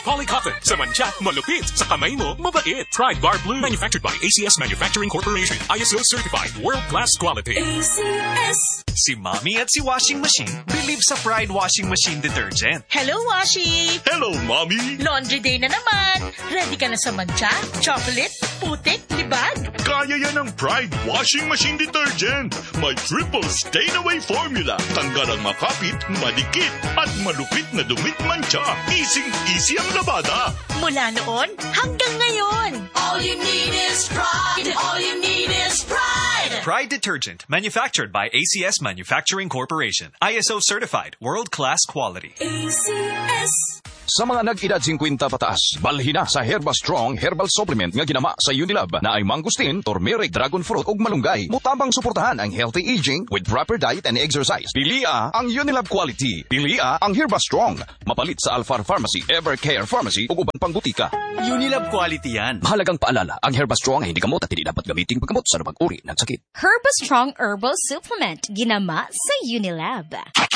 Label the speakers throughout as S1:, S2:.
S1: Polycotton, sa mancha, malupit. Sa kamay mo, mabait. Pride Bar Blue, manufactured by ACS Manufacturing Corporation. ISO certified, world-class quality.
S2: ACS.
S3: Si Mommy at si Washing Machine believe sa Pride Washing Machine Detergent.
S4: Hello, Washi!
S1: Hello, Mommy!
S4: Laundry day na naman. Ready ka na sa mancha, chocolate, putik, libag?
S1: Kaya yan ang Pride Washing Machine Detergent. May triple stain-away formula. Tanggal ang makapit, madikit, at malupit na dumit mancha. Easy ang labada.
S4: Mula noon hanggang ngayon.
S2: All you need is pride. All you need is pride.
S3: Pride Detergent, manufactured by ACS Manufacturing Corporation. ISO certified, world-class quality.
S2: ACS.
S5: Sa mga nag-edad 50 pataas, balhin na sa Herba Strong Herbal Supplement nga ginama sa Unilab na ay mangustin, turmeric, dragon fruit ug malunggay. Mutabang suportahan ang healthy aging with proper diet and exercise. Pilia ang Unilab quality. Pilia ang Herba Strong. Mapalit sa Alfar Pharmacy, Evercare Pharmacy ug uban pang butika.
S3: Unilab quality yan.
S5: Mahalagang paalala, ang Herba Strong ay hindi gamot at hindi dapat gamitin paggamot sa anumang uri ng sakit.
S6: Herba Strong Herbal Supplement, ginama sa Unilab.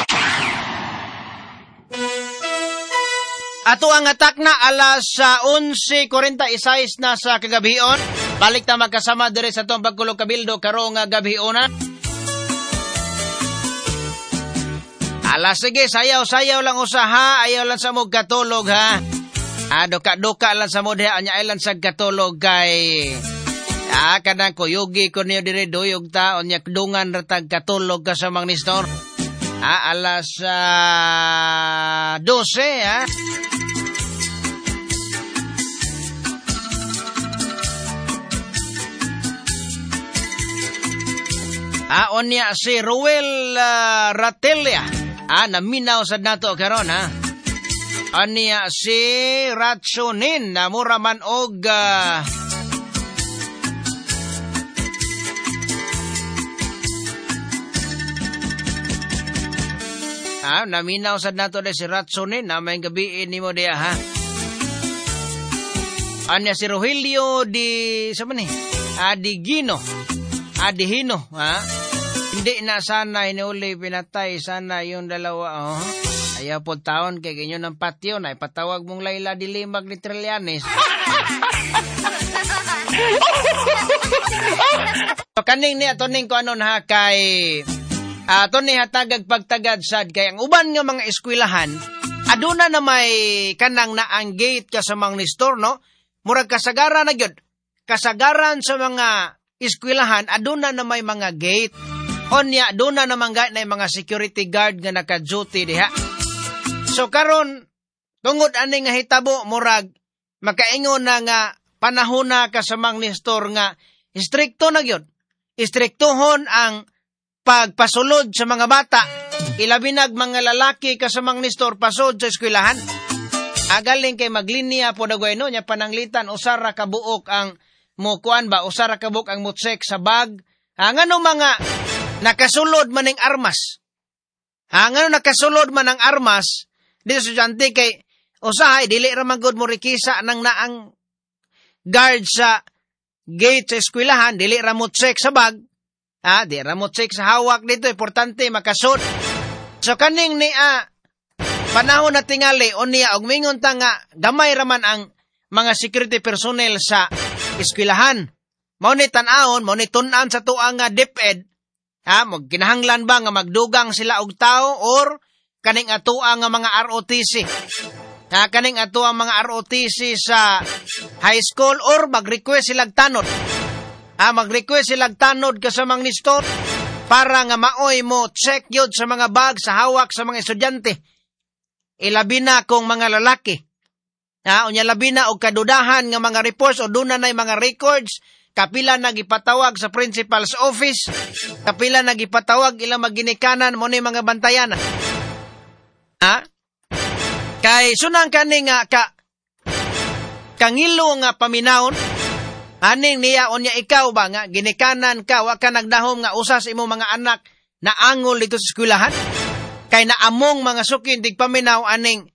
S7: Ato ang atak na alas 11:46 na sa kagabion. Balik na magkasama dire sa itong pagkulog kabildo karong gabiona. Alas sige, sayaw lang usaha, ayaw lang sa mo katulog ha. Duka lang sa mo diha, anya lang sa katulog kay kanang kuyugi ko niyo dire duyog ta, anya kdungan ratag katulog ka sa mga nistor. Alas 12 ha. Onya si Ruel Ratelia. Naminaw sa nato karon ha. Onya si Ratsunin na muraman og naminaw sa nato de si Ratsunin na may gabiin nimo diya ha. Onya si Rogelio di sa man ni? Adigino. Adihino, ha? Hindi na sana inuli pinatay sana yung dalawa, oh. Ayaw po taon kay ganyo ng patio na ipatawag mong Layla Dilimag ni Trillanes. So, kaning ni atoning ko anon ha kay ato ni hatagag pagtagad sad kay ang uban nga mga eskwelahan aduna na may kanang na ang gate ka sa mga nistor, no? Murag kasagaran na gyud. Kasagaran sa mga eskwelahan, aduna na may mga gate. Onya, aduna na mga mga security guard nga naka-duty diha. So karon tungod ani nga hitabo murag makaingon na nga panahon na ka sa mga nistor nga istrikto na gyud. Istriktohon ang pagpasulod sa mga bata. Ilabinag mga lalaki ka sa mga nistor pasod sa eskwelahan. Agaling kay maglinya po dagoy no nya pananglitan usara ka buok ang mukuan ba usara kabuk ang mutsek sa bag. Ngano mga nakasulod man ng armas. Ngano nakasulod man ang armas dito sa estudyante kay usahay dili ra man gud mo rikisa nang naang guard sa gate sa eskwelahan dili ra mutsek sa bag. Di ra mutsek sa hawak dito importante makasud. So kaning ni panahon na tingali unya og mingon ta nga gamay ra man ang mga security personnel sa eskwelahan. Mao ni tan-awon, mao ni tun-an sa tuang nga DepEd. Kinahanglan ba nga magdugang sila og tao or kaning atuang nga mga ROTC. Kaning atuang mga ROTC sa high school or mag-request silang tanod. Mag-request silang tanod ka sa mga nistor para nga maoy mo check yun sa mga bag sa hawak sa mga estudyante. Ilabi na kung mga lalaki. Unya labi na og kadudahan nga mga reports o duna na mga records, kapila nagipatawag sa principal's office, kapila nagipatawag ilang maginikanan mo ni mga bantayan. Kay sunang kani nga kangilo nga paminawon, aning niya unya ikaw ba nga ginikanan ka wa ka nagdahom nga usas imo mga anak na angol dito sa eskwelahan, kay naamong mga sukin tigpaminaw aning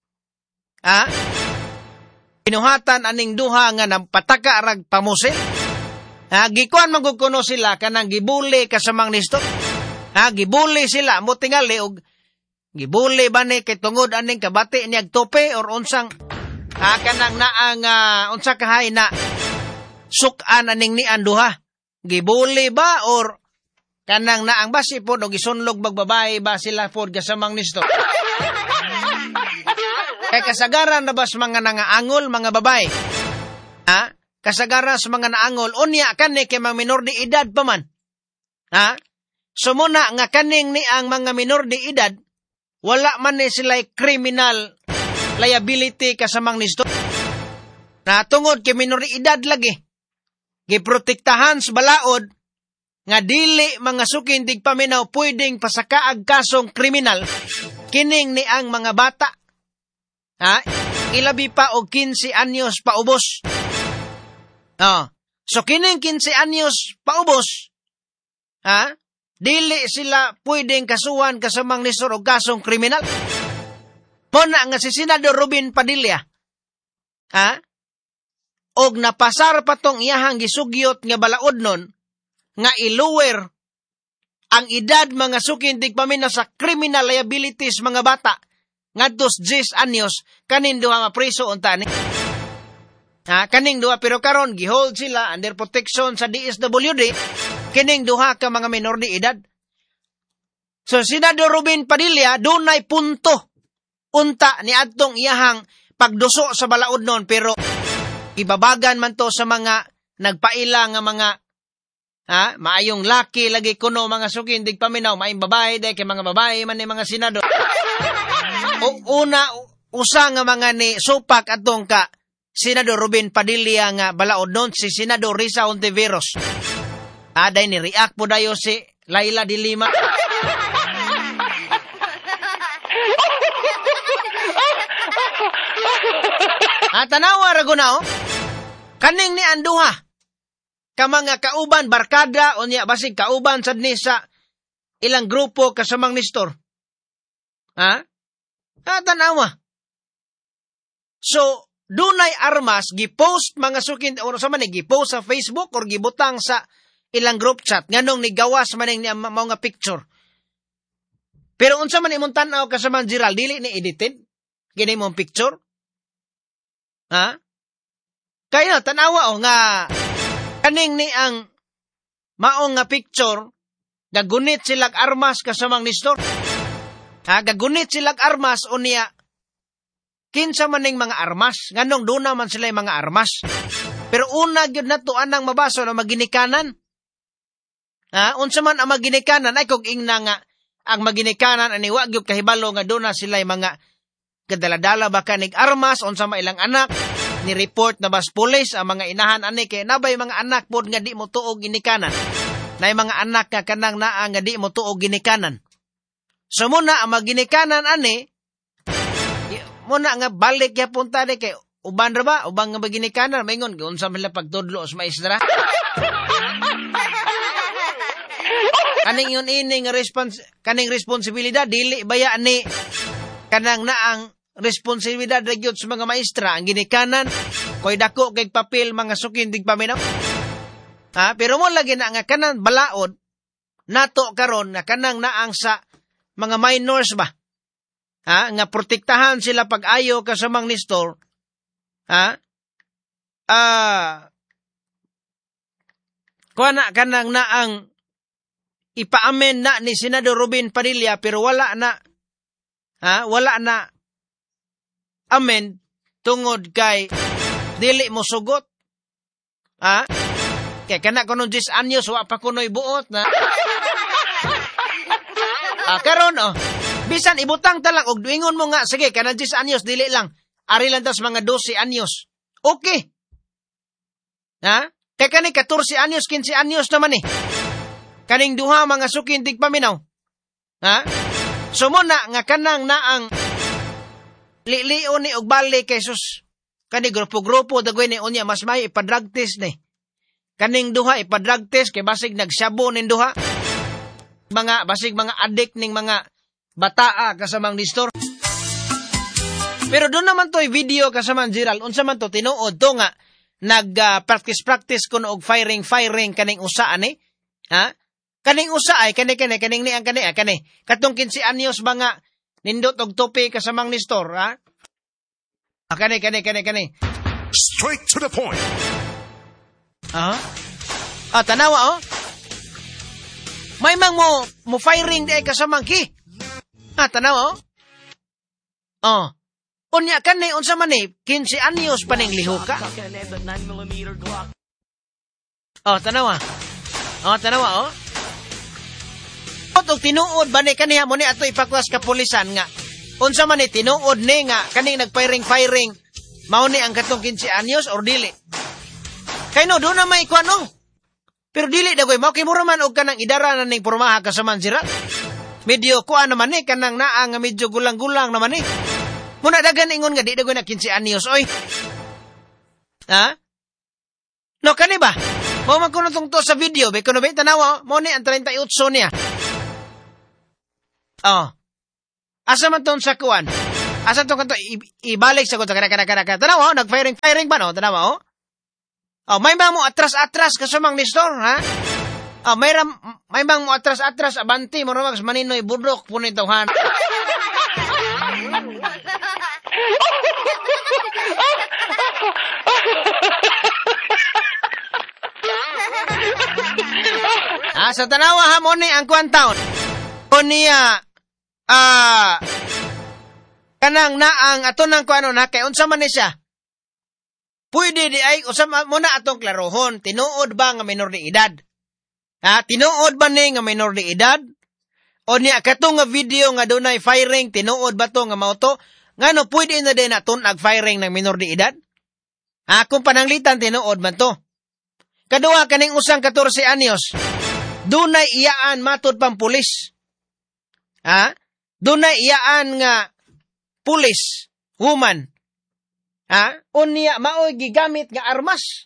S7: pinuhatan aning duha nga napataka arag pamusil. Gikuan magkukuno sila kanang gibuli ka sa mga nistor. Gibuli sila mo tingali og gibuli ba ni kay tungod aning kabati niyag tope or unsang Kanang na ang unsa kahay na sukan aning ni anduha. Gibuli ba or kanang na ang basi po o gisunlog bagbabae ba sila po kasamang nistor. Kay kasagaran na bas mga nangaangol mga babae. Kasagaran sa mga naangol unya kani kay mga minor de edad pa man. So muna nga kaning ni ang mga minor de edad wala man ni sila criminal liability kasamang nistor. Na tungod kay minor de edad lagi. Giprotektahan sa balaod nga dili mga sukin tigpaminaw pwedeng pasakaag kasong kriminal kining ni ang mga bata. Ilabi pa og 15 anyos paubos. So kining 15 anyos paubos, dili sila pwedeng kasuhan kasamang nistor og kasong kriminal. Muna nga si Senador Robin Padilla, og napasar pa tong iyahang gisugyot nga balaod nun, nga ilower ang edad mga sukin tigpamina sa criminal liabilities mga bata, ngadtos 10 anyos, kanin duha mapriso unta ni. Kaning duha pero karon gihold sila under protection sa DSWD, kining duha ka mga minor de edad. So Senador Robin Padilla dunay punto unta ni adtong iyahang pagduso sa balaod nun, pero ibabagan man to sa mga nagpaila nga mga maayong laki lagi kuno mga sukin tigpaminaw maayong babae dahil kay mga babae man ni mga senador. Usa nga mga ni supak atong ka Senador Robin Padilla nga balaod nun si Senador Risa Ontiveros. Day ni react po dayo si Laila de Lima. Tanawa ragunaw, kaning ni anduha, ka mga kauban, barkada, o niya basig kauban sad ni sa ilang grupo kasamang nistor. Tanawa. So, dunay armas, gipost mga sukin, o sa man gipost sa Facebook, or gibutang sa ilang group chat, nganong nigawas maning niya mga picture. Pero unsa man imong tanaw kasamang Gerald, dili ni edited, gini mong picture. Kaya tanawa nga kaning ni ang maong nga picture gagunit silag armas kasamang nistor. Gagunit silag armas o niya kinsa maning mga armas nganong duna man sila mga armas. Pero una gyud nato anang mabaso na maginikanan. Unsa man ang maginikanan ay kog ingna nga ang maginikanan ani wa gyud kahibalo nga duna sila mga kadaladala baka nig armas unsa ma ilang anak ni report na bas pulis ang mga inahan ani kay nabay mga anak pod nga di mo tuog ginikanan. Nay mga anak nga kanang naa nga di mo tuog ginikanan. So muna ang maginikanan ani muna nga balik ya punta ni kay uban ra ba ubang nga maginikanan maingon unsa man la pagtudlo sa maestra. Kaning yun ini nga kaning responsibilidad dili baya ni kanang naang responsibilidad ra gyud sa mga maestra ang ginikanan koy dako kay papel mga sukin tigpaminaw. Pero mo lagi na nga kanang balaod nato karon nga kanang naang sa mga minors ba. Nga protektahan sila pag-ayo kasamang nistor. Kuana kanang naang ipaamen na ni Senador Robin Padilla pero wala na amen tungod kay dili mo sugot. Kaya kana kuno 10 anyos wa pa kuno'y buot na. Karon bisan ibutang talang og duingon mo nga sige kana 10 anyos dili lang ari lang tas mga 12 anyos. Okay. Kaya kani 14 anyos 15 anyos naman kaning duha mga sukin tigpaminaw. So muna nga kanang naang lilion ni og balik kay sus kani grupo-grupo dagoy ni unya mas may ipadrag test ni. Kaning duha ipadrag test kay basig nagsabo nin duha. Basig mga addict ning mga bataa kasamang nistor. Pero doon naman to'y video kasamang Gerald unsa man to tinuod to nga nag-practice kuno og firing kaning usa ani. Kaning usa ay kaning ni ang kani katong 15 anyos ba nga nindot og topi kasamang nistor Kani.
S1: Straight to the point.
S7: Tanawa, May mang mo firing di ay kasamangki. Tanawa, Unya kani, unsa man 15 anyos pa ning liho ka. Tanawa. Og tinuod ba ni kaniya mo ni ato ipakwas ka pulisan nga. Unsa man tinuod ni nga kaning nagfiring mao ni ang katong 15 anyos or dili. Kay no do na may kuano. Pero dili dagoy mao kay mura man og kanang idara na ning pormaha ka sa mansirat. Medyo kuan naman ni kanang naa nga medyo gulang-gulang naman ni. Muna dagan ingon nga di dagoy na 15 anyos oy. No kani ba? Mao man kuno tungto sa video be kuno be tanawa mo ni ang 38 niya. Asa man ton sa kuan? Asa ton kanto ibalik sa kuta kada tanawa nagfiring ba no tanawa may bang mo atras kasumang Nestor ha? May bang mo atras abanti mo ramas maninoy budok punit tawhan. Sa tanawa ha mo ni ang kuan taon. Niya kanang naang ato nang kuano na kay unsa man ni siya. Pwede di ay usam mo na atong klarohon, tinuod ba nga minor de edad? Tinuod ba ni nga minor de edad? O niya katong nga video nga dunay firing, tinuod ba to nga mao to? Ngano pwede na din naton ag firing ng minor de edad? Kung pananglitan tinuod man to. Kaduha kaning usang 14 anyos. Dunay iyaan matod pang pulis. Dunay iyaan nga pulis, woman. Unya maoy gigamit nga armas.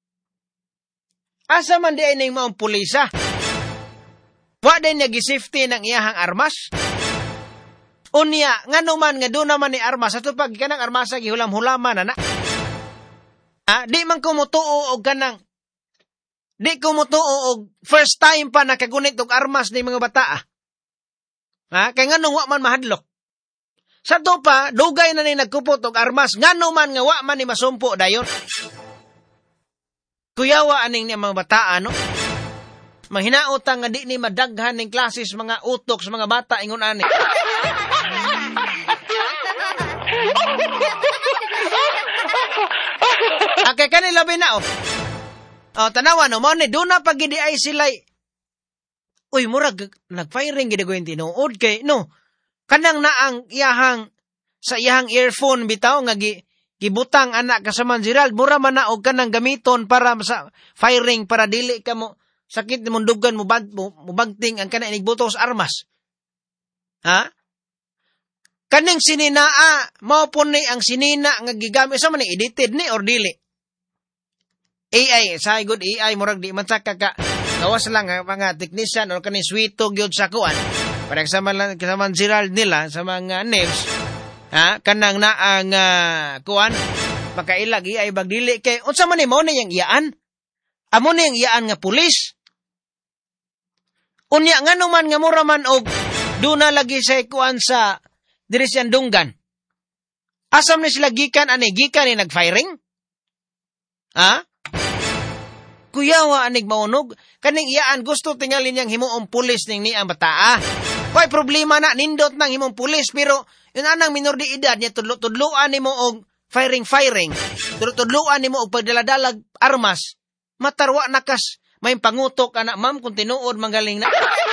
S7: Asa man di ay ning maong pulisa? Wa din niya gisafety ng iyahang armas? Unya, ngano man nga doon naman ni armas, ato pag kanang armasa gihulam-hulaman na. Di man kumutuo og kanang di kumutuo og first time pa nakagunit og armas ni mga bata. Kay nganong wa man mahadlok. Sa to pa, dugay na ni nagkupot og armas, ngano man nga wa man ni masumpo dayon. Kuyawa aning ni mga bata, no? Manghinaotang nga di ni madaghan ning klases mga utok sa mga bata ingon ani. Kay kanila bina tanawa no mo ni do na pagidi ay silay. Uy murag nagfiring gid goyen tinuod kay no. Kanang naang iyahang sa iyahang earphone bitaw nga gibutang anak ka sa mansiral, mura man na og kanang gamiton para sa firing para dili ka mo sakit mo dugan mo bagting ang kanang inigbutos armas. Kaning sininaa mao po ni ang sinina nga gigamit sa man edited ni or dili. AI, sa good AI murag di man sa gawas lang mga technician or kaning swito gyud sa kuan. Para sa mansiral nila sa mga names, kanang naang kuan makailag ay bagdili kay unsa man ni mao ni yang iyaan? Amo ni yang iyaan nga pulis. Unya ngano man nga mura man og duna lagi sa kuan sa diri sa Dunggan. Asam ni sila gikan ani nagfiring? Kuyawa anig maunog kaning iyaan gusto tingalin yang himuong pulis ning ni ang bata. Koy problema na nindot nang himong pulis pero yun anang minor de edad niya tudluan nimo og firing. Tudluan nimo og pagdaladalag armas. Matarwa nakas may pangutok anak ma'am kung tinuod manggaling na.